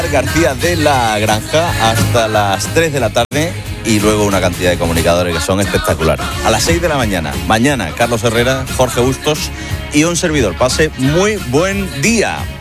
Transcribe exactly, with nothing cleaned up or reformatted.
García de la Granja hasta las tres de la tarde y luego una cantidad de comunicadores que son espectaculares. A las seis de la mañana, mañana Carlos Herrera, Jorge Bustos y un servidor. Pase muy buen día.